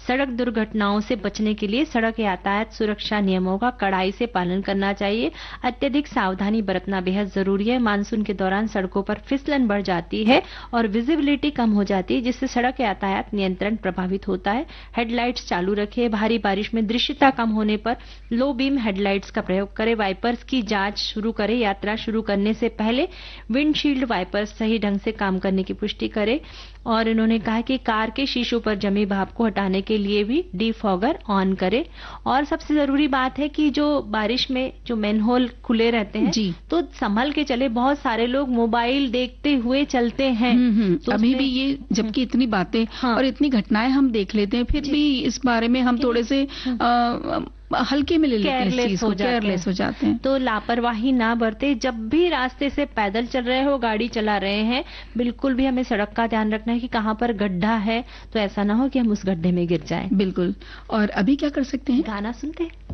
सड़क दुर्घटनाओं से बचने के लिए सड़क यातायात सुरक्षा नियमों का कड़ाई से पालन करना चाहिए। अत्यधिक सावधानी बरतना बेहद जरूरी है। मानसून के दौरान सड़कों पर फिसलन बढ़ जाती है और विजिबिलिटी कम हो जाती है, जिससे सड़क यातायात नियंत्रण प्रभावित होता है। हेडलाइट्स चालू रखें। भारी बारिश में दृश्यता कम होने पर लो बीम हेडलाइट्स का प्रयोग करें। वाइपर्स की जांच शुरू करें। यात्रा शुरू करने से पहले विंडशील्ड वाइपर्स सही ढंग से काम करने की पुष्टि करें। और इन्होंने कहा कि कार के शीशों पर जमी भाप को हटाने के लिए भी डिफॉगर ऑन करें। और सबसे जरूरी बात है कि जो बारिश में जो मैनहोल खुले रहते हैं जी। तो संभल के चले। बहुत सारे लोग मोबाइल देखते हुए चलते हैं। तो अभी भी ये जबकि इतनी बातें और इतनी घटनाएं हम देख लेते हैं, फिर भी इस बारे में हम थोड़े से हल्के में ले लेते हैं, केयरलेस हो जाते हैं। तो लापरवाही ना बरते। जब भी रास्ते से पैदल चल रहे हो, गाड़ी चला रहे हैं, बिल्कुल भी हमें सड़क का ध्यान रखना है कि कहाँ पर गड्ढा है, तो ऐसा ना हो कि हम उस गड्ढे में गिर जाएं। बिल्कुल। और अभी क्या कर सकते हैं? गाना सुनते हैं।